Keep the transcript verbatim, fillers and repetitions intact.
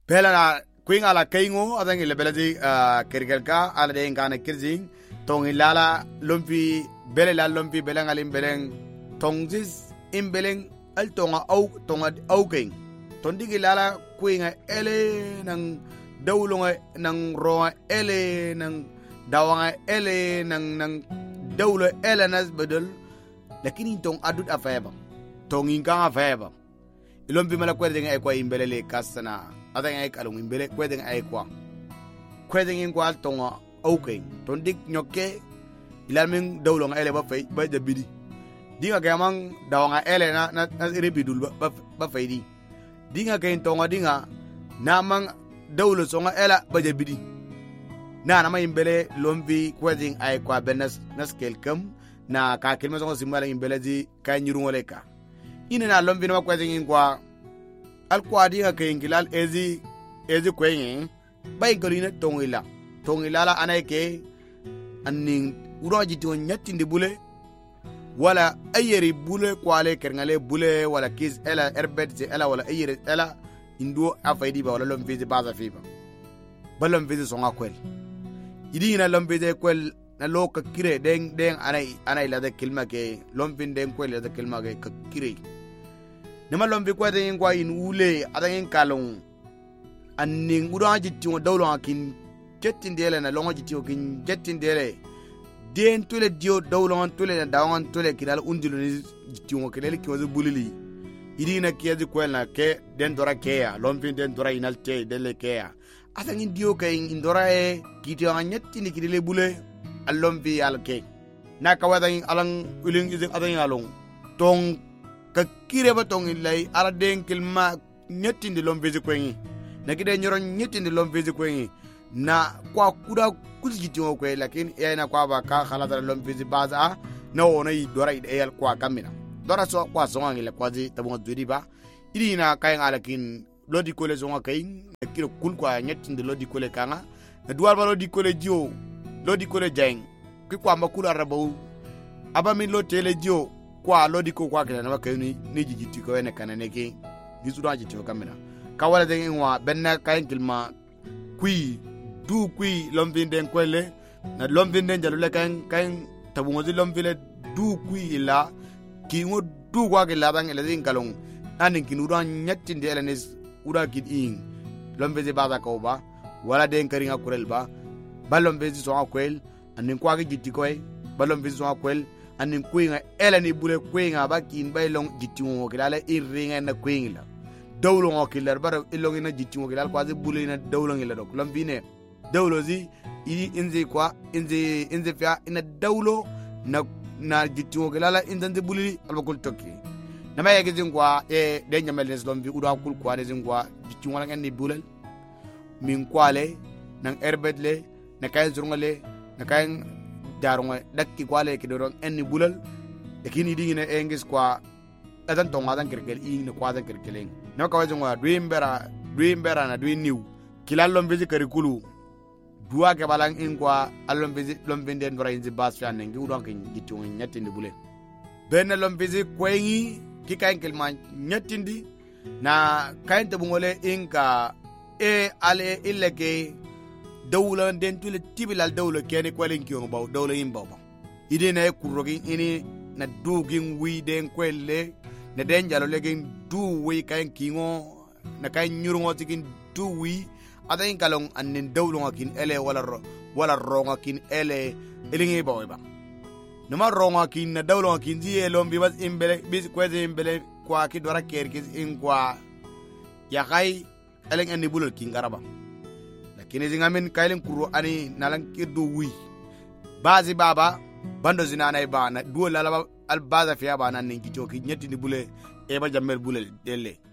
bela kuin ala kaingo adang ile beladi kergelka ala de ngana kirzing tong ilala lumpi bele la lumpi beleng alim beleng tongzis imbeleng al tonga au tonga au king tondigi lala kuin ele nang dawlunga nang roa ele nang dawanga ele nang nang dawlo ele nas bedel lakini tong adut afeba tong inga afeba ilombi mala kwede nga ekwa imbelele kasana adanga ek alum imbele kwede nga ekwa kwede ngwa tonga okay tondik nyoke ilamin dawlo nga ele ba fay ba jabidi dinga gamang dawanga ele na na iribidul ba ba faydi dinga kain tonga dinga namang dawlo songa ela ba jabidi na na ma imbele lombi kwede nga ekwa benas nas kelkam na ka kelma songa simala imbele di kay nyirungoleka ina na lombi na kwede ngwa al kwadi ga kengilal ezi ezi kwenye bay golina tongila tongila la anayke anning uroji to nyatinde bule wala ayeri bule kwale kerngale bule wala kiz ela erbet ela wala ayeri ela indo afaydi ba wala lombi baza fiba balom vidi songa kwel idi na lombi de kwel na loka kire den den anay anay la de kilma ke lombi den kwel la de kilma ke kire nema lombi kwa de ngwa in ule adangin kalong anning udan jitio dawlo akin jettindele na longo jitio kin jettindele den tole dio dawlo tole na dawan tole kidal undilu ni jitio kelele kiwazu bulili idi na kiyazi kwelna ke den dora keya lombi den dora inalte dele keya adangin dio kay indora e kitio anyetti ni kidele bule alombi alke na kawadangin alang uling izin adangin along tong kakire batong ilay ala den kilma nyetindi lomvezi kwengi na kide nyoro nyetindi lomvezi kwengi na kwa kuda kuzgitingo kwe lakini ya na kwa baka khalata lomvezi baza na ona idora ideyal kwa kamina dora so kwa songa ngile kwazi tabunga duriba ili na kay ngalakin lodi kole songa kay kiro kul kwa nyetindi lodi kole kanga na duwal ba lodi kole jio lodi kole jeng ki kwa makula rabaw aba min lo tele jio kwa lodi ko kwa kila na kayuni ni jijiti ko ene kanane ke gisuda jiti ko kamera kawala de ngwa benna kayin kilma kui du kui lombinden kwele na lombinden jalule kayin kayin tabungozi lombile du kui ila ki ngo du kwa kila bang ele din kalong anin kinura nyattinde ele nes ura kid in lombeze baza ko ba wala den karinga kurel ba balombezi so akwel anin kwa jiti ko e balombezi so akwel anin kuinga ela ni bule kuinga bakin baylong jitimo kilala irringa na kuingla dawlo ngokilar bar ilong ina jitimo kilala kwazi bule ina dawlo ngila dok lambine dawlo zi ini inze kwa inze inze fia ina dawlo na na jitimo kilala inze bule albakul toki nama yake zingwa e denya melnes lombi uda kul kwa zingwa jitimo la ngani bule min kwale nang erbedle na kay zurngale na kay darunga dakki kwale kidorong enni bulal ekini dingine engis kwa adan tonga dan kirkel ing kwa dan kirkeleng no ka wajungwa dwimbera dwimbera na dwiniu kilallom bezi karikulu duwa ke balang ing kwa allom bezi lombinden bra inzi basfian ngi udon ke gitunga nyatindi bule ben lom bezi kwengi ki kain kelma nyatindi na kain tabungole inka e ale illeke dawla den tule tibilal dawla kene kwalen kiyo baw dawla imbaw ba idina e kurogi ini na dugin wi den kwelle na den jalo legen du wi kain kingo na kain nyurungo tikin du wi adain kalong annen dawlo kin ele wala ro wala ronga kin ele elingi baw ba numa ronga kin na dawlo kin di elombi bas imbele bis kweze imbele kwa ki dora kerkis in kwa ya kai eleng anni bulul kin garaba kini zingamin kailin kuro ani nalang kirdu wi bazi baba bando zinana e bana duo la al baza fiya bana ningi joki nyeti ni bule e ba jammer bule delle